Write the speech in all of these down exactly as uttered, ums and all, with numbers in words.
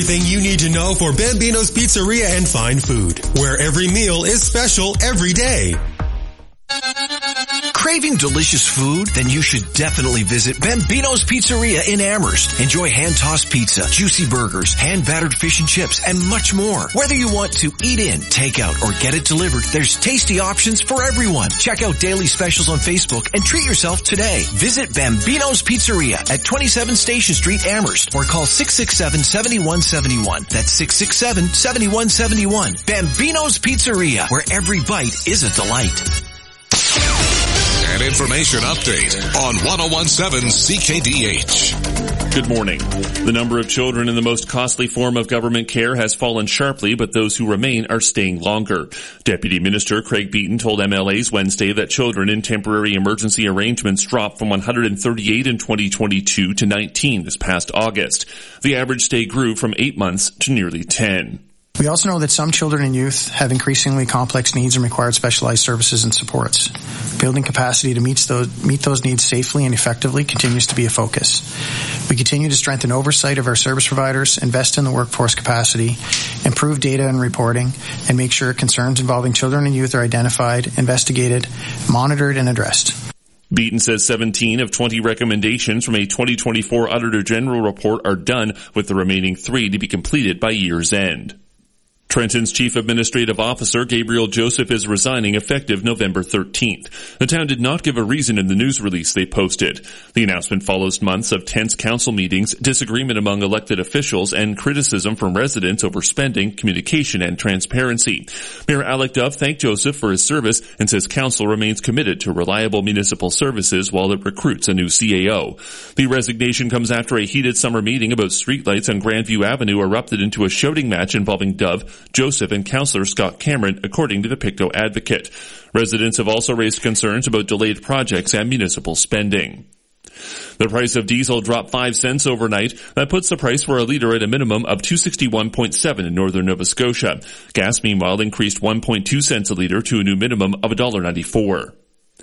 Everything you need to know for Bambino's Pizzeria and Fine Food, where every meal is special every day. Craving delicious food? Then you should definitely visit Bambino's Pizzeria in Amherst. Enjoy hand-tossed pizza, juicy burgers, hand-battered fish and chips, and much more. Whether you want to eat in, take out, or get it delivered, there's tasty options for everyone. Check out daily specials on Facebook and treat yourself today. Visit Bambino's Pizzeria at twenty-seven Station Street, Amherst, or call six six seven, seven one seven one. That's six six seven, seven one seven one. Bambino's Pizzeria, where every bite is a delight. An information update on ten seventeen C K D H. Good morning. The number of children in the most costly form of government care has fallen sharply, but those who remain are staying longer. Deputy Minister Craig Beaton told M L As Wednesday that children in temporary emergency arrangements dropped from one hundred thirty-eight in twenty twenty-two to nineteen this past August. The average stay grew from eight months to nearly ten. We also know that some children and youth have increasingly complex needs and require specialized services and supports. Building capacity to meet those, meet those needs safely and effectively continues to be a focus. We continue to strengthen oversight of our service providers, invest in the workforce capacity, improve data and reporting, and make sure concerns involving children and youth are identified, investigated, monitored, and addressed. Beaton says seventeen of twenty recommendations from a twenty twenty-four Auditor General report are done, with the remaining three to be completed by year's end. Trenton's Chief Administrative Officer, Gabriel Joseph, is resigning effective November thirteenth. The town did not give a reason in the news release they posted. The announcement follows months of tense council meetings, disagreement among elected officials, and criticism from residents over spending, communication, and transparency. Mayor Alec Dove thanked Joseph for his service and says council remains committed to reliable municipal services while it recruits a new C A O. The resignation comes after a heated summer meeting about streetlights on Grandview Avenue erupted into a shouting match involving Dove, Joseph, and Councillor Scott Cameron, according to the Pictou Advocate. Residents have also raised concerns about delayed projects and municipal spending. The price of diesel dropped five cents overnight. That puts the price for a litre at a minimum of two sixty-one point seven in northern Nova Scotia. Gas, meanwhile, increased one point two cents a litre to a new minimum of one dollar ninety-four.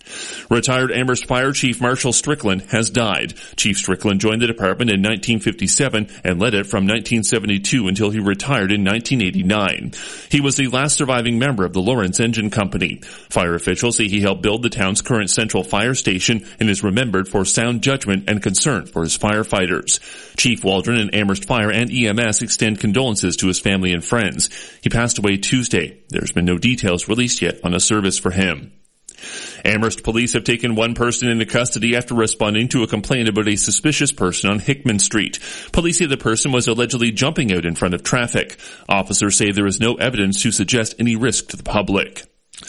Retired Amherst Fire Chief Marshall Strickland has died. Chief Strickland joined the department in nineteen fifty-seven and led it from nineteen seventy-two until he retired in nineteen eighty-nine. He was the last surviving member of the Lawrence Engine Company. Fire officials say he helped build the town's current central fire station and is remembered for sound judgment and concern for his firefighters. Chief Waldron and Amherst Fire and E M S extend condolences to his family and friends. He passed away Tuesday. There's been no details released yet on a service for him. Amherst police have taken one person into custody after responding to a complaint about a suspicious person on Hickman Street. Police say the person was allegedly jumping out in front of traffic. Officers say there is no evidence to suggest any risk to the public.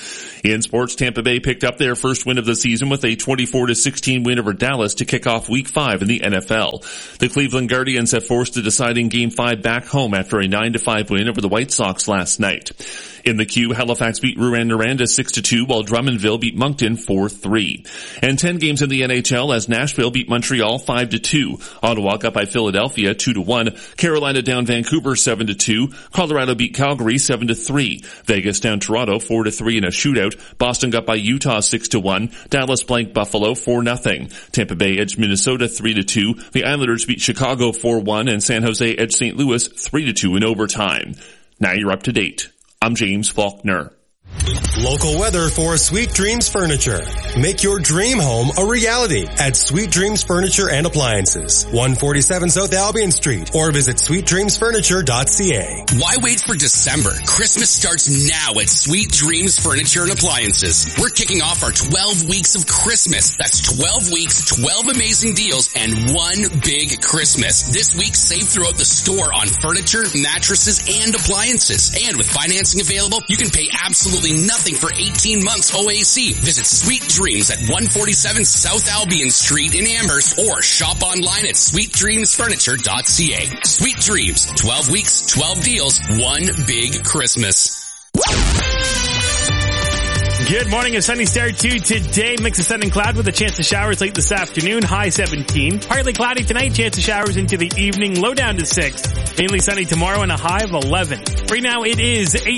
In sports, Tampa Bay picked up their first win of the season with a twenty-four to sixteen win over Dallas to kick off week five in the N F L. The Cleveland Guardians have forced a deciding game five back home after a nine to five win over the White Sox last night. In the Q, Halifax beat Rouyn-Noranda six to two, while Drummondville beat Moncton four three. And ten games in the N H L as Nashville beat Montreal five to two. Ottawa got by Philadelphia two to one. Carolina down Vancouver seven to two. Colorado beat Calgary seven to three. Vegas down Toronto four to three in a shootout. Boston got by Utah six to one. Dallas blanked Buffalo four nothing. Tampa Bay edged Minnesota three to two. The Islanders beat Chicago four one, and San Jose edged Saint Louis three to two in overtime. Now you're up to date. I'm James Faulkner. Local weather for Sweet Dreams Furniture. Make your dream home a reality at Sweet Dreams Furniture and Appliances, one forty-seven South Albion Street, or visit sweet dreams furniture dot c a. Why wait for December? Christmas starts now at Sweet Dreams Furniture and Appliances. We're kicking off our twelve weeks of Christmas. That's twelve weeks, twelve amazing deals, and one big Christmas. This week, save throughout the store on furniture, mattresses, and appliances. And with financing available, you can pay absolutely nothing for eighteen months O A C. Visit Sweet Dreams at one forty-seven South Albion Street in Amherst or shop online at sweet dreams furniture dot c a. Sweet Dreams, twelve weeks, twelve deals, one big Christmas. Good morning, a sunny start to today. Mix of sun and cloud with a chance of showers late this afternoon. High seventeen. Partly cloudy tonight, chance of showers into the evening. Low down to six. Mainly sunny tomorrow and a high of eleven. Right now it is eight.